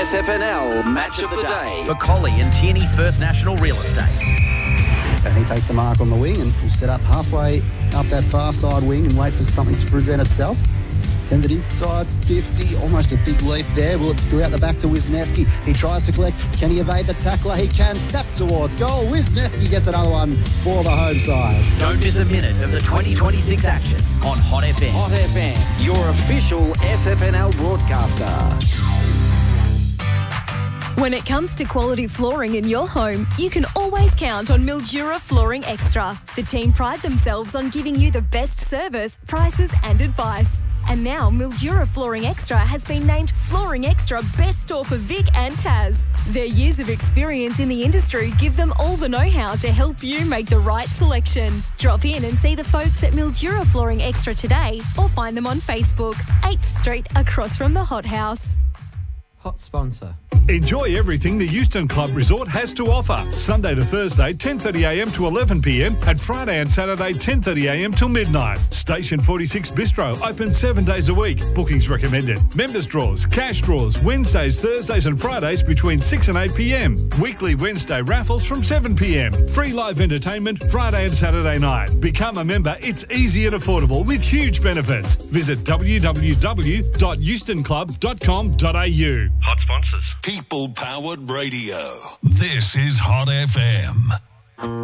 SFNL Match of the Day. For Collie and Tierney First National Real Estate. And he takes the mark on the wing and will set up halfway up that far side wing and wait for something to present itself. Sends it inside 50, almost a big leap there. Will it spill out the back to Wisniewski? He tries to collect. Can he evade the tackler? He can. Snap towards goal. Wisniewski gets another one for the home side. Don't miss a minute of the 2026 action on Hot FM. Hot FM, your official SFNL broadcaster. When it comes to quality flooring in your home, you can always count on Mildura Flooring Extra. The team pride themselves on giving you the best service, prices and advice. And now Mildura Flooring Extra has been named Flooring Extra Best Store for Vic and Taz. Their years of experience in the industry give them all the know-how to help you make the right selection. Drop in and see the folks at Mildura Flooring Extra today or find them on Facebook, 8th Street across from the Hot House. Hot sponsor. Enjoy everything the Euston Club Resort has to offer. Sunday to Thursday, 10:30am to 11pm, and Friday and Saturday, 10:30am till midnight. Station 46 Bistro, open 7 days a week. Bookings recommended. Members draws, cash draws, Wednesdays, Thursdays and Fridays between 6 and 8pm. Weekly Wednesday raffles from 7pm. Free live entertainment Friday and Saturday night. Become a member. It's easy and affordable with huge benefits. Visit www.eustonclub.com.au. Hot sponsors. People-powered radio. This is Hot FM.